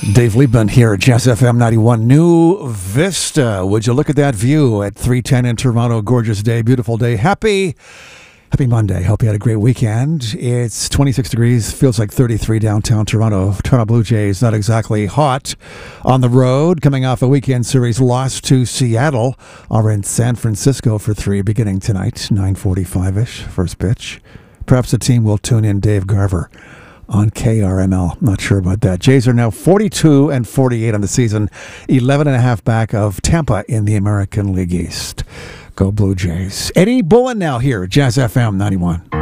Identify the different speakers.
Speaker 1: Dave Liebman here at Jazz FM 91 New Vista. Would you look at that view at 310 in Toronto? Gorgeous day, beautiful day. Happy Monday. Hope you had a great weekend. It's 26 degrees, feels like 33 downtown Toronto. Toronto Blue Jays not exactly hot on the road, coming off a weekend series loss to Seattle. Are in San Francisco for 3 beginning tonight, 9:45-ish, first pitch. Perhaps the team will tune in Dave Garver on KRML. Not sure about that. Jays are now 42-48 on the season, 11.5 back of Tampa in the American League East. Go Blue Jays. Eddie Bullen now here at Jazz FM 91.